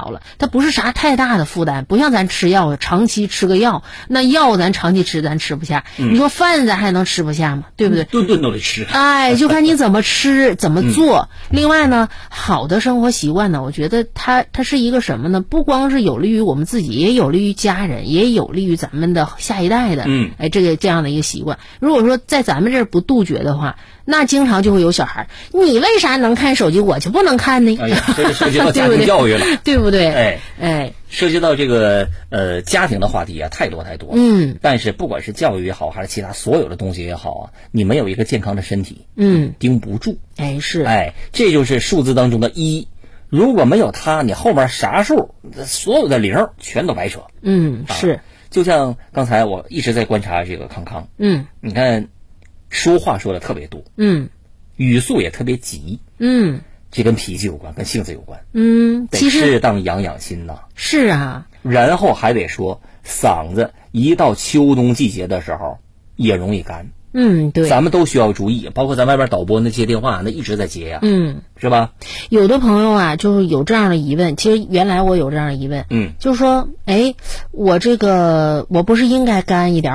好了，它不是啥太大的负担，不像咱吃药，长期吃个药，那药咱长期吃咱吃不下，你说饭咱还能吃不下吗？对不对？ 顿顿都得吃。 哎，就看你怎么吃，怎么做。另外呢，好的生活习惯呢，我觉得它是一个什么呢？不光是有利于我们自己，也有利于家人，也有利于咱们的下一代的。这样的一个习惯。如果说在咱们这儿不杜绝的话，那经常就会有小孩，你为啥能看手机，我就不能看呢？ 哎呀，这个涉及到家庭教育了， 对不对？ 涉及到这个家庭的话题啊，太多太多。但是不管是教育也好，还是其他所有的东西也好啊，你没有一个健康的身体，盯不住。这就是数字当中的1，如果没有它，你后面啥数，所有的0全都白扯。 是。 就像刚才我一直在观察这个康康，你看说话说的特别多，语速也特别急，这跟脾气有关，跟性子有关，得适当养养心呐。 是啊， 然后还得说嗓子一到秋冬季节的时候也容易干。 对， 咱们都需要注意，包括咱外边导播那接电话那一直在接呀，是吧？ 有的朋友啊，就是有这样的疑问，其实原来我有这样的疑问，就是说，我不是应该干一点